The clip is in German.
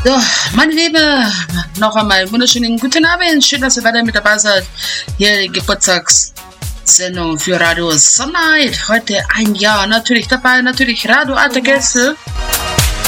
So, meine Liebe, noch einmal wunderschönen guten Abend. Schön, dass ihr weiter mit dabei seid. Hier die Geburtstagssendung für Radio Sunlight. Heute ein Jahr natürlich dabei, natürlich Radio Alte Gäste.